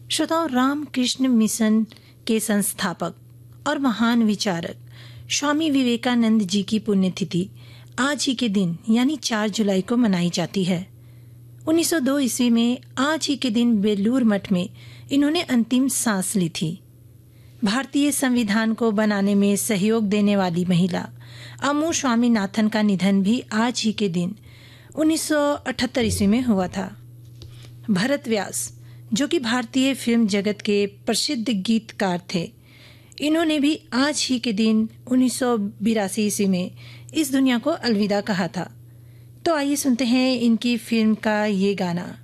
श्रोताओं, रामकृष्ण मिशन के संस्थापक और महान विचारक स्वामी विवेकानंद जी की पुण्यतिथि आज ही के दिन यानी 4 जुलाई को मनाई जाती है। 1902 ईस्वी में आज ही के दिन बेलूर मठ में इन्होंने अंतिम सांस ली थी। भारतीय संविधान को बनाने में सहयोग देने वाली महिला अमू स्वामीनाथन का निधन भी आज ही के दिन 1978 ईस्वी में हुआ था। भरत व्यास, जो कि भारतीय फिल्म जगत के प्रसिद्ध गीतकार थे, इन्होंने भी आज ही के दिन 1982 ईस्वी में इस दुनिया को अलविदा कहा था। तो आइए सुनते हैं इनकी फिल्म का ये गाना।